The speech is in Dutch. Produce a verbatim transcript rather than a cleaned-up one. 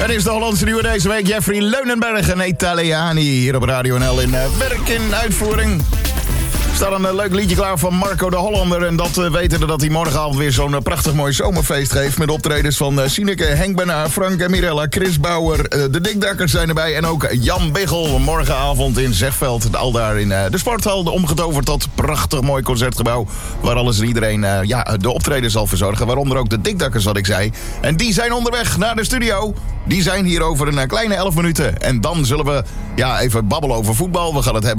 Het is de Hollandse nieuwe deze week. Jeffrey Leunenberg en Italiani hier op Radio N L in uh, werk in uitvoering. Er staat een uh, leuk liedje klaar van Marco de Hollander. En dat uh, weten dat hij morgenavond weer zo'n uh, prachtig mooi zomerfeest geeft. Met optredens van uh, Sineke, Henk Benaar, Frank en Mirella, Chris Bauer. Uh, de Dikdakkers zijn erbij. En ook Jan Biggel morgenavond in Zegveld. Al daar in uh, de sporthal. Omgetoverd tot prachtig mooi concertgebouw. Waar alles en iedereen uh, ja, de optreden zal verzorgen. Waaronder ook de Dikdakkers, wat ik zei. En die zijn onderweg naar de studio. Die zijn hier over een uh, kleine elf minuten. En dan zullen we ja, even babbelen over voetbal. We gaan het hebben